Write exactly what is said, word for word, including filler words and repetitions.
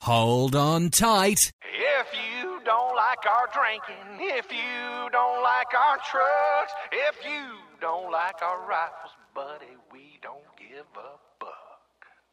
Hold on tight. If you don't like our drinking, if you don't like our trucks, if you don't like our rifles, buddy, we don't give up.